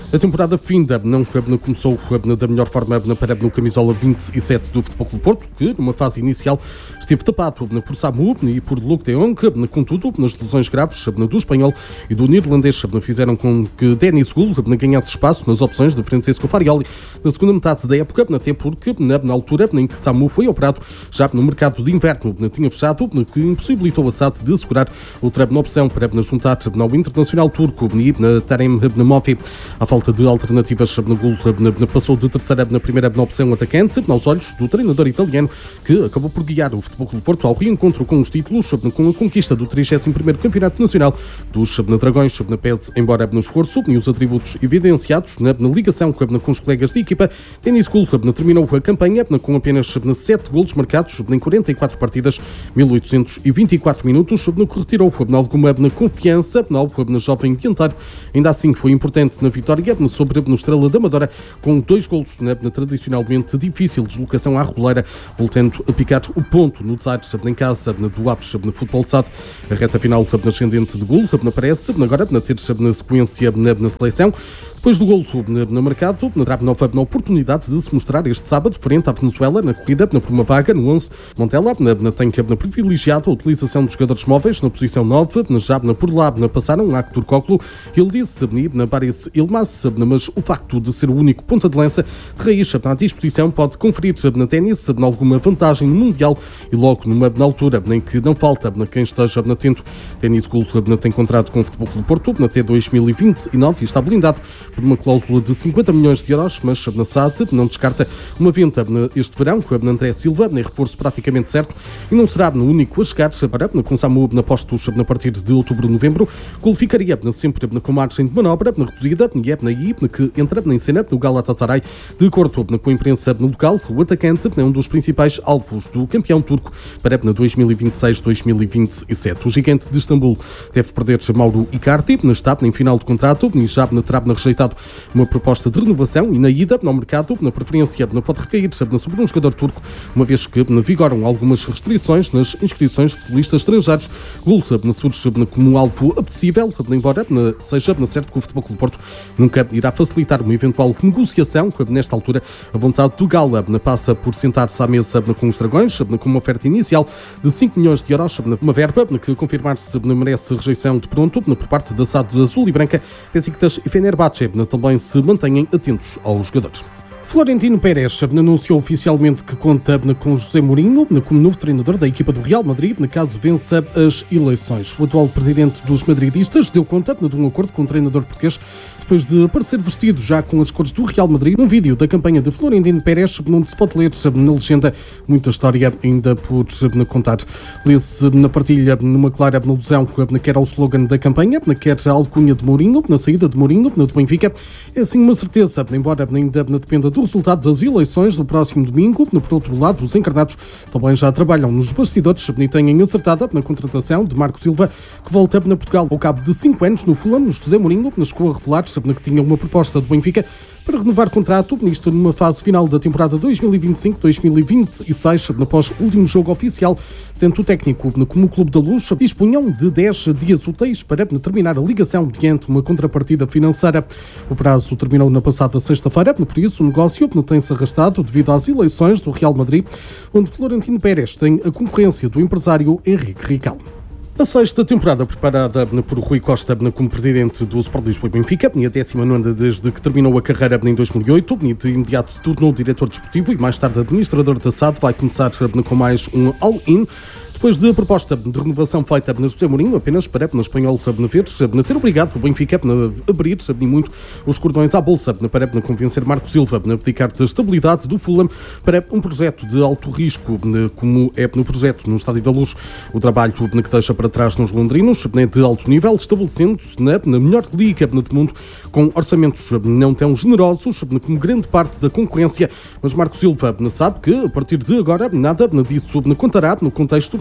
A temporada finda não começou da melhor forma para no camisola vinte e sete do Futebol Clube Porto, que numa fase inicial esteve tapado por Samu e por Luke de Jong. Contudo, nas lesões graves do espanhol e do neerlandês fizeram com que Denis Gul ganhasse espaço nas opções de Francisco Farioli na segunda metade da época, até porque na altura em que Samu foi operado, já no mercado de inverno tinha fechado, que impossibilitou a S A D de assegurar outra opção para juntar ao internacional turco e na Tarem Mofi. A falta de alternativas no gol passou de terceira na primeira opção atacante aos olhos do treinador italiano, que acabou por guiar o Futebol Clube Porto ao reencontro com os títulos, com a conquista do trigésimo primeiro Campeonato Nacional dos Dragões, pese embora no esforço e os atributos evidenciados na ligação com os colegas de equipa. Denis Gul terminou a campanha com apenas sete golos marcados em quarenta e quatro partidas, mil oitocentos e vinte e quatro minutos, no que retirou alguma confiança ao jovem dianteiro. Ainda assim foi importante na vitória sobre a Estrela da Amadora, com dois golos na, na tradicionalmente difícil deslocação à Reboleira, voltando a picar o ponto no Desaires em casa do Aves no Futebol de S A D. A reta final na ascendente de gol aparece agora na ter na sequência na, na seleção. Depois do golo na mercado, terá nova oportunidade de se mostrar este sábado frente à Venezuela na corrida por uma vaga no onze. Montella na, tem na privilegiado a utilização dos jogadores móveis na posição nove, já na por lá na passaram a Actur Coclo, ele disse na Baris Ilmas, mas o facto de ser o único ponta de lança de raiz na disposição pode conferir na ténis alguma vantagem mundial e logo numa na altura em que não falta na quem esteja atento. Denis Gul tem contrato com o Futebol Clube Porto até dois mil e vinte e nove e está blindado por uma cláusula de cinquenta milhões de euros, mas na S A D não descarta uma venda este verão com a André Silva, nem reforço praticamente certo, e não será no único a chegar para com Samu na postos a partir de outubro, novembro, qualificaria sempre com margem de manobra reduzida e é aí que entra em cena no Galatasaray. De acordo com a imprensa local, o atacante é um dos principais alvos do campeão turco para dois mil e vinte e seis dois mil e vinte e sete. O gigante de Istambul deve perder Mauro Icardi, está em final de contrato e já terá rejeitado uma proposta de renovação e na ida ao mercado, na preferência pode recair sobre um jogador turco, uma vez que vigoram algumas restrições nas inscrições de futebolistas estrangeiros. Gul surge como um alvo apetecível, embora seja certo que o Futebol Clube Porto nunca irá facilitar uma eventual negociação. Nesta altura, a vontade do Gala passa por sentar-se à mesa com os Dragões, com uma oferta inicial de cinco milhões de euros, uma verba que, confirmar-se, merece rejeição de pronto por parte da S A D Azul e Branca. Besiktas e Fenerbahçe também se mantêm atentos aos jogadores. Florentino Pérez anunciou oficialmente que conta com José Mourinho como novo treinador da equipa do Real Madrid, caso vença as eleições. O atual presidente dos madridistas deu conta de um acordo com o treinador português depois de aparecer vestido já com as cores do Real Madrid num vídeo da campanha de Florentino Pérez, onde se pode ler na legenda muita história ainda por contar. Lê-se na partilha numa clara alusão quer ao slogan da campanha, quer a alcunha de Mourinho, na saída de Mourinho do Benfica. É assim uma certeza, embora ainda dependa do resultado das eleições do próximo domingo. Por outro lado, os encarnados também já trabalham nos bastidores e têm acertada na contratação de Marco Silva, que volta na Portugal ao cabo de cinco anos no Fulham. José Mourinho chegou a revelar que tinha uma proposta do Benfica para renovar contrato, isto numa fase final da temporada dois mil e vinte e cinco dois mil e vinte e seis, após o último jogo oficial. Tanto o técnico como o Clube da Luz dispunham de dez dias úteis para terminar a ligação diante uma contrapartida financeira. O prazo terminou na passada sexta-feira, por isso o negócio tem-se arrastado devido às eleições do Real Madrid, onde Florentino Pérez tem a concorrência do empresário Henrique Rical. A sexta temporada preparada por Rui Costa como presidente do Sport Lisboa e Benfica, e a décima nona desde que terminou a carreira em dois mil e oito, e de imediato se tornou diretor desportivo e mais tarde administrador da S A D, vai começar com mais um all-in. Depois da proposta de renovação feita na José Mourinho, apenas para na espanhol ver ter obrigado o Benfica a abrir muito os cordões à bolsa para convencer Marco Silva a abdicar da estabilidade do Fulham para um projeto de alto risco, como é no projeto no Estádio da Luz. O trabalho que deixa para trás nos londrinos de alto nível, estabelecendo-se na, na melhor liga do mundo, com orçamentos não tão generosos como grande parte da concorrência. Mas Marco Silva sabe que, a partir de agora, nada disso contará no contexto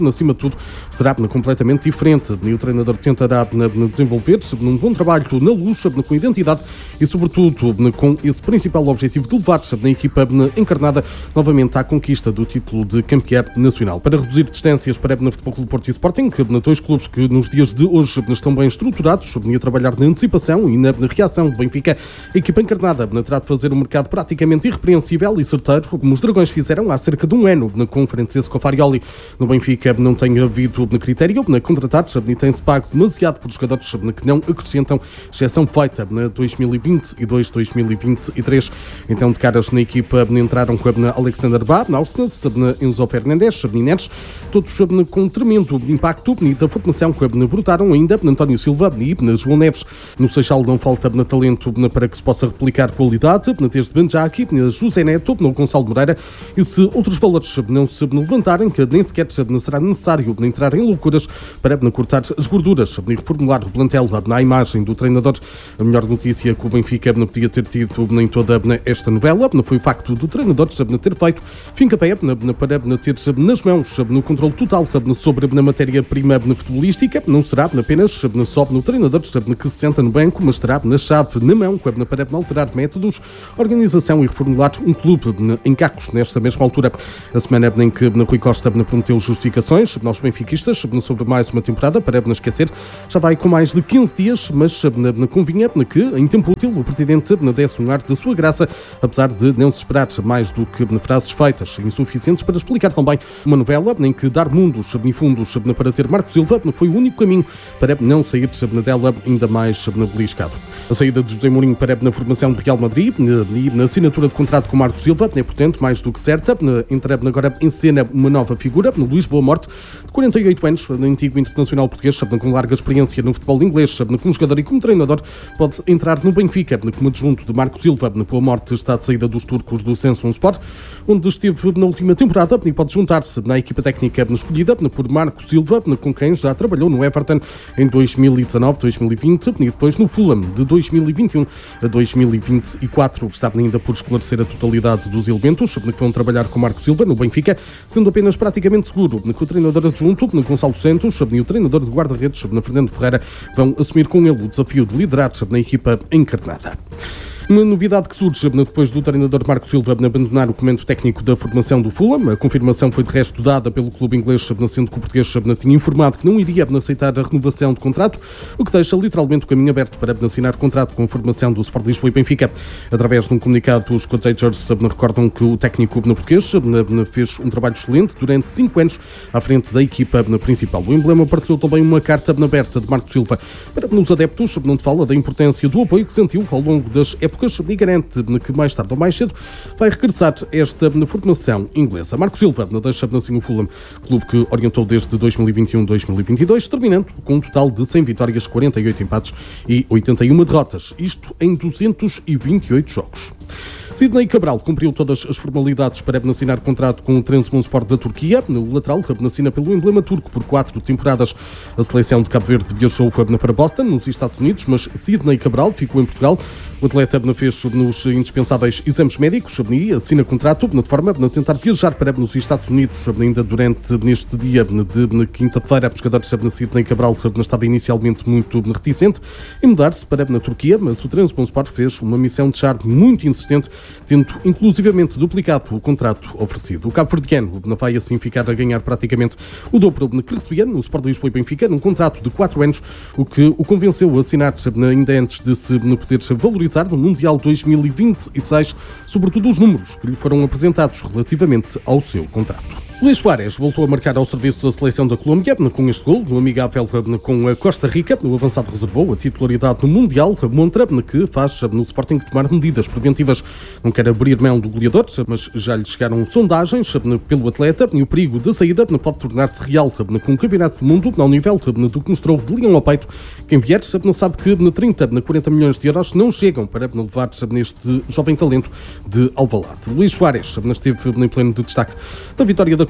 acima de tudo, será completamente diferente. O treinador tentará desenvolver-se num bom trabalho na luz, com identidade e, sobretudo, com esse principal objetivo de levar a equipa encarnada novamente à conquista do título de campeão nacional. Para reduzir distâncias para o Futebol Clube do Porto e Sporting, dois clubes que nos dias de hoje estão bem estruturados e a trabalhar na antecipação e na reação do Benfica, a equipa encarnada terá de fazer um mercado praticamente irrepreensível e certeiro, como os Dragões fizeram há cerca de um ano na conferência com Farioli. No Benfica não tem havido critério na contratar e tem-se pago demasiado por jogadores que não acrescentam, exceção feita na dois mil e vinte e dois dois mil e vinte e três. Então, de caras na equipa entraram com a Alexander Ba, Nausnes, Enzo Fernandes, Neres, todos com um tremendo impacto e da formação que brotaram ainda António Silva e João Neves. No Seixal não falta talento para que se possa replicar qualidade, desde Benjaki, José Neto, Gonçalo Moreira, e se outros valores não se levantarem, que nem sequer será necessário entrar em loucuras para cortar as gorduras e reformular o plantel na imagem do treinador. A melhor notícia que o Benfica não podia ter tido em toda esta novela foi o facto do treinador ter feito fim-capé para ter nas mãos no controle total sobre a matéria-prima futebolística. Não será apenas só no treinador que se senta no banco, mas terá na chave na mão para alterar métodos, organização e reformular um clube em cacos nesta mesma altura. A semana em que Rui Costa prometeu justificações aos benfiquistas sobre mais uma temporada, para não esquecer, já vai com mais de quinze dias, mas convinha que, em tempo útil, o presidente desse um ar da sua graça, apesar de não se esperar mais do que frases feitas insuficientes para explicar também uma novela em que dar mundos e fundos para ter Marco Silva foi o único caminho para não sair dela ainda mais beliscado. A saída de José Mourinho para na formação do Real Madrid e na assinatura de contrato com Marco Silva é, portanto, mais do que certa. Entra agora em cena uma nova figura, Luís Boa Morte, de quarenta e oito anos, antigo internacional português, com larga experiência no futebol inglês, como jogador e como treinador, pode entrar no Benfica como adjunto de Marco Silva. Boa Morte está de saída dos turcos do Samsunspor, onde esteve na última temporada e pode juntar-se na equipa técnica escolhida por Marco Silva, com quem já trabalhou no Everton em dois mil e dezanove, dois mil e vinte e depois no Fulham de dois mil e vinte e um a dois mil e vinte e quatro. Está ainda por esclarecer a totalidade dos elementos que vão trabalhar com Marco Silva no Benfica, sendo apenas praticamente seguro que o treinador adjunto, Gonçalo Santos, e o treinador de guarda-redes, Fernando Ferreira, vão assumir com ele o desafio de liderar na equipa encarnada. Uma novidade que surge depois do treinador Marco Silva abandonar o comando técnico da formação do Fulham. A confirmação foi de resto dada pelo clube inglês, sendo que o português tinha informado que não iria aceitar a renovação de contrato, o que deixa literalmente o caminho aberto para assinar contrato com a formação do Sport Lisboa e Benfica. Através de um comunicado, os cottagers recordam que o técnico português fez um trabalho excelente durante cinco anos à frente da equipa principal. O emblema partilhou também uma carta aberta de Marco Silva para os adeptos, onde fala da importância do apoio que sentiu ao longo das épocas e garante que mais tarde ou mais cedo vai regressar esta formação inglesa. Marco Silva deixa assim o Fulham, clube que orientou desde dois mil e vinte e um a dois mil e vinte e dois, terminando com um total de cem vitórias, quarenta e oito empates e oitenta e uma derrotas, isto em duzentos e vinte e oito jogos. Sidney Cabral cumpriu todas as formalidades para assinar contrato com o Trabzonspor da Turquia. O lateral assina pelo emblema turco por quatro temporadas. A seleção de Cabo Verde viajou para Boston, nos Estados Unidos, mas Sidney Cabral ficou em Portugal. O atleta fez nos indispensáveis exames médicos e assina contrato de forma a tentar viajar para os Estados Unidos ainda durante neste dia de quinta-feira. O jogador Sidney Cabral estava inicialmente muito reticente em mudar-se para a Turquia, mas o Trabzonspor fez uma missão de charme muito insistente, tendo inclusivamente duplicado o contrato oferecido. O cabo-verdiano vai assim ficar a ganhar praticamente o dobro que recebia no Sport Lisboa e Benfica, num contrato de quatro anos, o que o convenceu a assinar ainda antes de se poder valorizar no Mundial dois mil e vinte e seis, sobretudo os números que lhe foram apresentados relativamente ao seu contrato. Luís Suárez voltou a marcar ao serviço da seleção da Colômbia com este gol, no amigável com a Costa Rica. O avançado reservou a titularidade no Mundial, montra que faz no Sporting tomar medidas preventivas. Não quer abrir mão do goleador, mas já lhe chegaram sondagens pelo atleta e o perigo de saída pode tornar-se real com o Campeonato do Mundo ao nível do que mostrou de leão ao peito. Quem vier sabe que trinta, quarenta milhões de euros não chegam para levar neste jovem talento de Alvalade. Luís Suárez esteve em pleno de destaque da vitória da Colômbia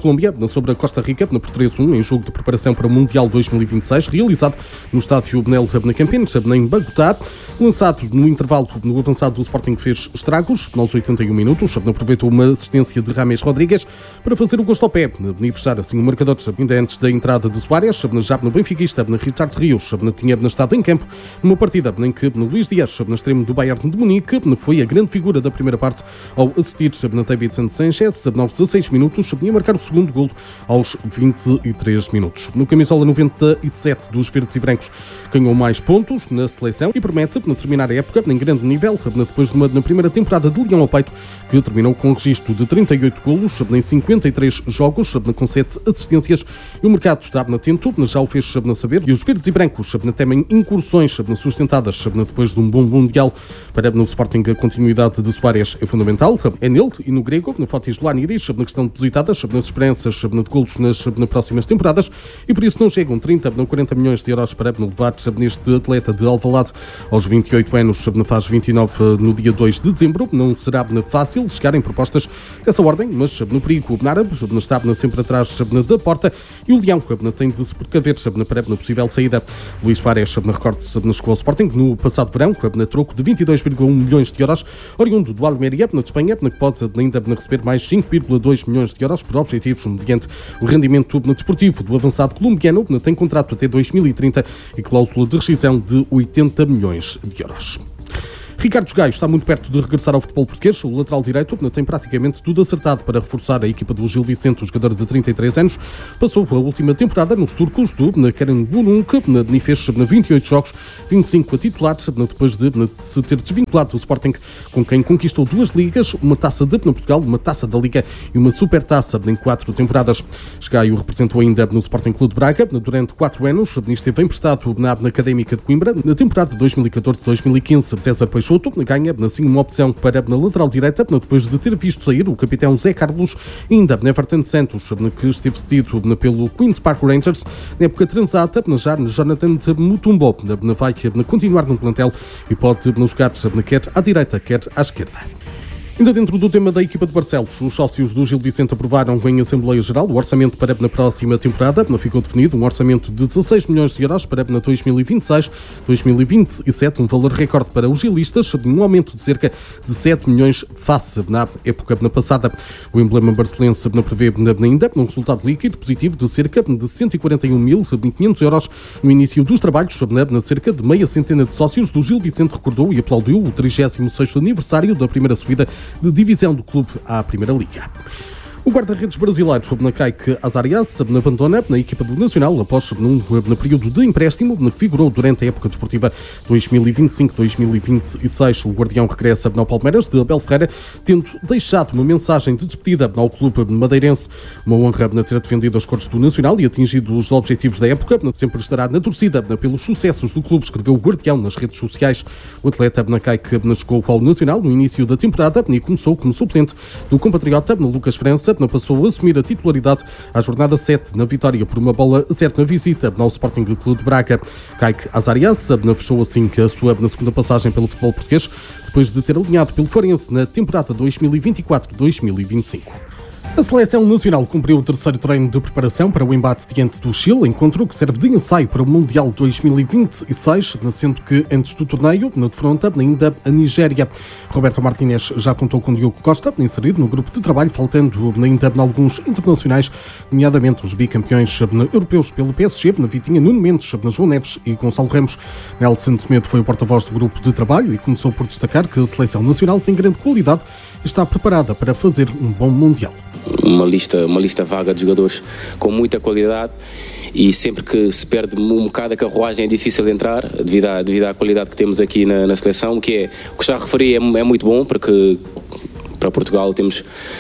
Colômbia sobre a Costa Rica por três a um em jogo de preparação para o Mundial dois mil e vinte e seis, realizado no estádio Benel Campinas, em Bagotá. Lançado no intervalo no avançado do Sporting fez estragos aos oitenta e um minutos, aproveitou uma assistência de Rames Rodrigues para fazer o gosto ao pé e fechar assim o marcador ainda antes da entrada de Soares, já no benfiquista, Richard Rios, tinha estado em campo numa partida em que Luís Dias, no extremo do Bayern de Munique, foi a grande figura da primeira parte ao assistir na Davidson Sanchez aos dezasseis minutos e marcar o segundo golo aos vinte e três minutos. No camisola noventa e sete dos verdes e brancos ganhou mais pontos na seleção e promete terminar a época em grande nível, depois de uma na primeira temporada de Leão ao Peito, que terminou com um registro de trinta e oito golos em cinquenta e três jogos, com sete assistências, e o mercado está atento, já o fez saber, e os verdes e brancos temem incursões sustentadas depois de um bom Mundial. Para no Sporting a continuidade de Soares é fundamental, é nele e no grego, na Fotis Laniris, na questão depositadas nas esperanças de golos nas, nas próximas temporadas, e por isso não chegam trinta a quarenta milhões de euros para levar neste atleta de Alvalade aos vinte e oito anos, faz vinte e nove no dia dois de dezembro. Não será fácil chegar em propostas dessa ordem, mas no perigo árabe está sempre atrás da porta e o Leão tem de se precaver para a possível saída. Luís Soares recorde-se chegou ao Sporting no passado verão, na troco de vinte e dois vírgula um milhões de euros, oriundo do Almeria, na Espanha, que pode ainda receber mais cinco vírgula dois milhões de euros por objetivos mediante o rendimento desportivo do avançado colombiano, que tem contrato até dois mil e trinta e cláusula de rescisão de oitenta milhões de euros. Ricardo Gaio está muito perto de regressar ao futebol português. O lateral direito tem praticamente tudo acertado para reforçar a equipa do Gil Vicente, o jogador de trinta e três anos. Passou a última temporada nos turcos do Karanburun, e fez vinte e oito jogos, vinte e cinco a titulares, depois de se ter desvinculado do Sporting, com quem conquistou duas ligas, uma taça de Portugal, uma taça da Liga e uma supertaça em quatro temporadas. Gaio representou ainda no Sporting Clube de Braga durante quatro anos, esteve emprestado na Académica de Coimbra na temporada dois mil e catorze a dois mil e quinze. César Peixoto ganha assim uma opção para na lateral direita, depois de ter visto sair o capitão Zé Carlos e ainda Everton Santos, que esteve cedido pelo Queen's Park Rangers na época transata, já Jonathan Mutombo vai continuar no plantel e pode jogar quer à direita, quer à esquerda. Ainda dentro do tema da equipa de Barcelos, os sócios do Gil Vicente aprovaram em Assembleia Geral o orçamento para na próxima temporada. Ficou definido um orçamento de dezasseis milhões de euros para dois mil e vinte e seis a dois mil e vinte e sete, um valor recorde para os gilistas, um aumento de cerca de sete milhões face na época passada. O emblema barcelense prevê ainda um resultado líquido positivo de cerca de cento e quarenta e um mil e quinhentos euros no início dos trabalhos. Na cerca de meia centena de sócios do Gil Vicente recordou e aplaudiu o trigésimo sexto aniversário da primeira subida de divisão do clube à Primeira Liga. O guarda-redes brasileiro Kaique Azarias abandona na equipa do Nacional após num, no período de empréstimo que figurou durante a época desportiva dois mil e vinte e cinco a dois mil e vinte e seis. O guardião regressa ao Palmeiras de Abel Ferreira, tendo deixado uma mensagem de despedida ao clube madeirense. Uma honra na ter defendido as cores do Nacional e atingido os objetivos da época. Sempre estará na torcida pelos sucessos do clube, escreveu o guardião nas redes sociais. O atleta Kaique chegou ao Nacional no início da temporada e começou como suplente do compatriota Lucas França. Passou a assumir a titularidade à jornada sete na vitória por uma bola a zero na visita ao Sporting Clube de Braga. Kaique Azarias fechou assim a sua na segunda passagem pelo futebol português, depois de ter alinhado pelo Farense na temporada dois mil e vinte e quatro a dois mil e vinte e cinco. A Seleção Nacional cumpriu o terceiro treino de preparação para o embate diante do Chile, encontro que serve de ensaio para o Mundial dois mil e vinte e seis, sendo que antes do torneio, na defronta, ainda a Nigéria. Roberto Martínez já contou com Diogo Costa, inserido no grupo de trabalho, faltando ainda alguns internacionais, nomeadamente os bicampeões europeus pelo P S G, na Vitinha, Nuno Mendes, na João Neves e Gonçalo Ramos. Nelson Semedo foi o porta-voz do grupo de trabalho e começou por destacar que a Seleção Nacional tem grande qualidade e está preparada para fazer um bom Mundial. Uma lista, uma lista vaga de jogadores com muita qualidade e sempre que se perde um bocado a carruagem é difícil de entrar devido à, devido à qualidade que temos aqui na, na seleção, que é, o que já referi é, é muito bom, porque para Portugal temos,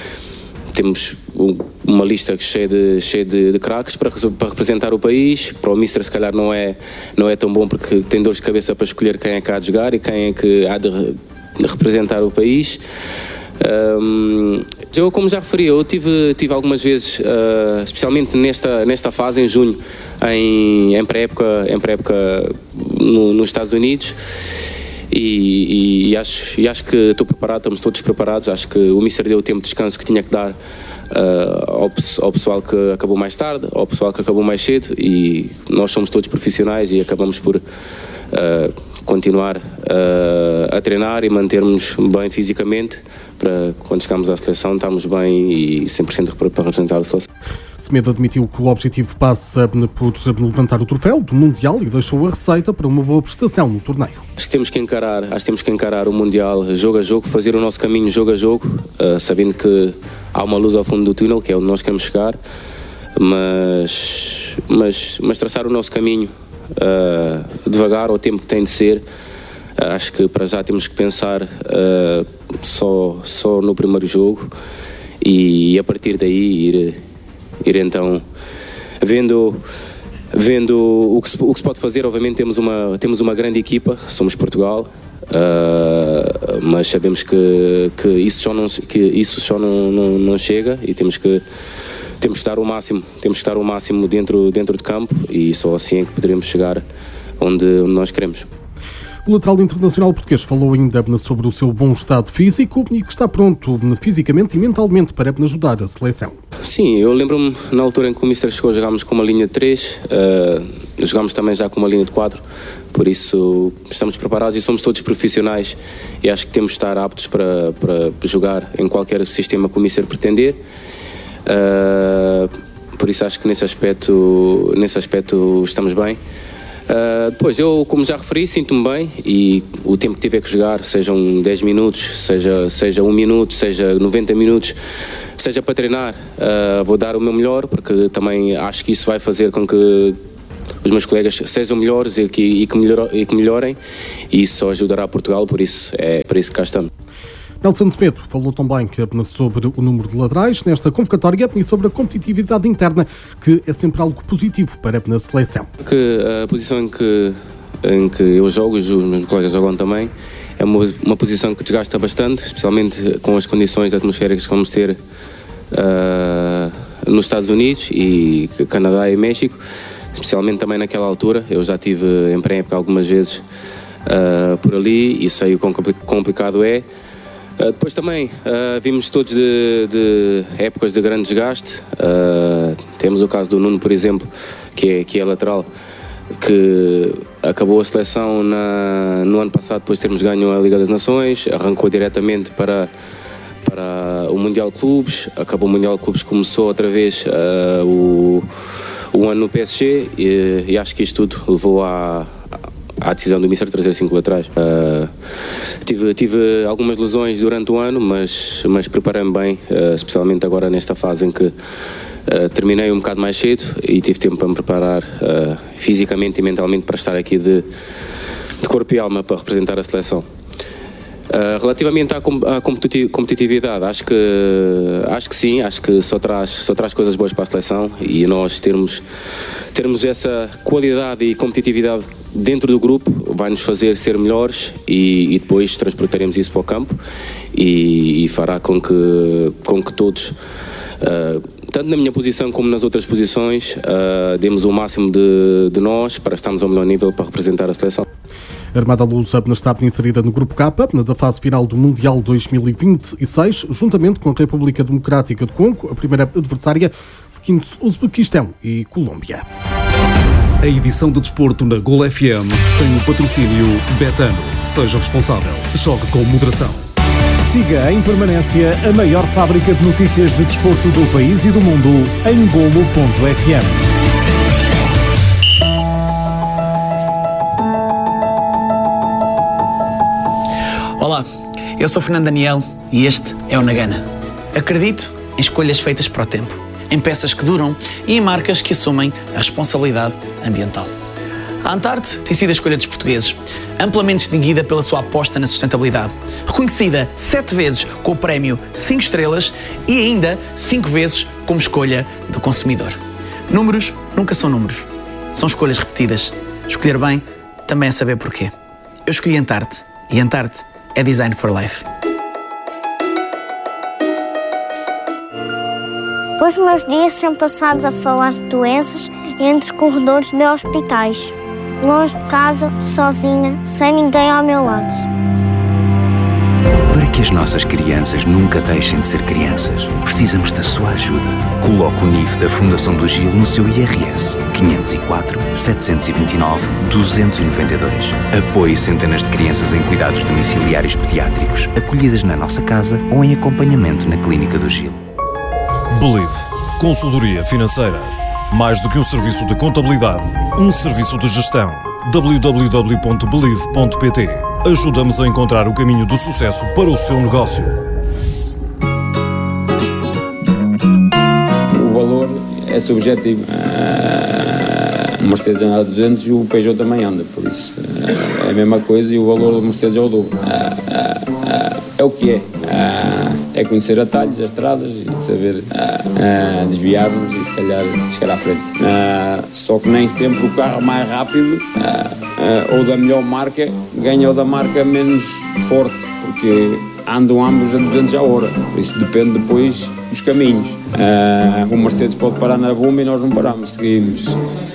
temos uma lista cheia de, cheia de, de craques para, para representar o país. Para o Mister se calhar não é, não é tão bom porque tem dor de cabeça para escolher quem é que há de jogar e quem é que há de, de representar o país. Um, eu, como já referi, eu tive, tive algumas vezes, uh, especialmente nesta, nesta fase, em junho, em, em pré-época, em pré-época no, nos Estados Unidos, e, e, acho, e acho que estou preparado, estamos todos preparados. Acho que o Mister deu o tempo de descanso que tinha que dar uh, ao, ao pessoal que acabou mais tarde, ao pessoal que acabou mais cedo, e nós somos todos profissionais e acabamos por uh, continuar uh, a treinar e mantermos bem fisicamente para quando chegarmos à seleção estarmos bem e cem por cento para representar a seleção. Semedo admitiu que o objetivo passa por levantar o troféu do Mundial e deixou a receita para uma boa prestação no torneio. Acho que temos que encarar, acho que temos que encarar o Mundial jogo a jogo, fazer o nosso caminho jogo a jogo, uh, sabendo que há uma luz ao fundo do túnel, que é onde nós queremos chegar, mas, mas, mas traçar o nosso caminho uh, devagar, ao tempo que tem de ser. Uh, acho que para já temos que pensar uh, só, só no primeiro jogo e a partir daí ir, ir então vendo, vendo o, que se, o que se pode fazer. Obviamente temos uma, temos uma grande equipa, somos Portugal, uh, mas sabemos que, que isso só, não, que isso só não, não, não chega e temos que, temos que estar o máximo, temos que estar o máximo dentro, dentro de campo e só assim é que poderemos chegar onde, onde nós queremos. O lateral internacional português falou ainda sobre o seu bom estado físico e que está pronto fisicamente e mentalmente para ajudar a seleção. Sim, eu lembro-me na altura em que o Mister chegou, jogámos com uma linha de três, uh, jogámos também já com uma linha de quatro, por isso estamos preparados e somos todos profissionais e acho que temos de estar aptos para, para jogar em qualquer sistema que o Mister pretender. Uh, por isso acho que nesse aspecto, nesse aspecto estamos bem. Uh, depois, eu, como já referi, sinto-me bem e o tempo que tiver que jogar, sejam dez minutos, seja, seja um minuto, seja noventa minutos, seja para treinar, uh, vou dar o meu melhor, porque também acho que isso vai fazer com que os meus colegas sejam melhores e que, e que, melhor, e que melhorem, e isso só ajudará Portugal, por isso é para isso que cá estamos. Nelson Semedo falou também sobre o número de laterais nesta convocatória e sobre a competitividade interna, que é sempre algo positivo para a seleção. Que a posição em que, em que eu jogo, os meus colegas jogam também, é uma, uma posição que desgasta bastante, especialmente com as condições atmosféricas que vamos ter uh, nos Estados Unidos e Canadá e México, especialmente também naquela altura. Eu já estive em pré-época algumas vezes uh, por ali e sei o quão complicado é. Uh, depois também uh, vimos todos de, de épocas de grande desgaste. Uh, temos o caso do Nuno, por exemplo, que é, que é lateral, que acabou a seleção na, no ano passado depois de termos ganho a Liga das Nações, arrancou diretamente para, para o Mundial de Clubes, acabou o Mundial de Clubes, começou outra vez uh, o, o ano no P S G e, e acho que isto tudo levou a à decisão do Mister de trazer cinco laterais. Uh, tive, tive algumas lesões durante o ano, mas, mas preparei-me bem, uh, especialmente agora nesta fase em que uh, terminei um bocado mais cedo e tive tempo para me preparar uh, fisicamente e mentalmente para estar aqui de, de corpo e alma para representar a seleção. Uh, relativamente à, com, à competitividade, acho que, acho que sim, acho que só traz, só traz coisas boas para a seleção e nós termos, termos essa qualidade e competitividade dentro do grupo vai-nos fazer ser melhores e, e depois transportaremos isso para o campo e, e fará com que, com que todos, uh, tanto na minha posição como nas outras posições, uh, demos o máximo de, de nós para estarmos ao melhor nível para representar a seleção. A Armada Lusa está inserida no Grupo K, da fase final do Mundial dois mil e vinte e seis, juntamente com a República Democrática do Congo, a primeira adversária, seguindo Uzbequistão e Colômbia. A edição de desporto na Gol F M tem o patrocínio Betano. Seja responsável. Jogue com moderação. Siga em permanência a maior fábrica de notícias de desporto do país e do mundo em golo ponto f m. Olá, eu sou Fernando Daniel e este é o Nagana. Acredito em escolhas feitas para o tempo, em peças que duram e em marcas que assumem a responsabilidade ambiental. A Antarte tem sido a escolha dos portugueses, amplamente distinguida pela sua aposta na sustentabilidade, reconhecida sete vezes com o prémio cinco estrelas e ainda cinco vezes como escolha do consumidor. Números nunca são números, são escolhas repetidas. Escolher bem também é saber porquê. Eu escolhi Antarte e Antarte é Design for Life. Os meus dias são passados a falar de doenças entre corredores de hospitais. longe de casa, sozinha, sem ninguém ao meu lado. Para que as nossas crianças nunca deixem de ser crianças, precisamos da sua ajuda. Coloque o N I F da Fundação do Gil no seu I R S quinhentos e quatro, setecentos e vinte e nove, duzentos e noventa e dois. Apoie centenas de crianças em cuidados domiciliários pediátricos, acolhidas na nossa casa ou em acompanhamento na Clínica do Gil. Believe. Consultoria financeira. Mais do que um serviço de contabilidade, um serviço de gestão. w w w ponto believe ponto p t. Ajuda-nos a encontrar o caminho do sucesso para o seu negócio. O valor é subjetivo. O Mercedes anda a duzentos e o Peugeot também anda, por isso é a mesma coisa e o valor do Mercedes é o dobro. É o que é. É conhecer atalhos, as estradas e saber uh, desviar-nos e se calhar chegar à frente. Uh, só que nem sempre o carro mais rápido uh, uh, ou da melhor marca ganha o da marca menos forte, porque andam ambos a duzentos a hora. Por isso depende depois dos caminhos. Uh, o Mercedes pode parar na bomba e nós não paramos, seguimos.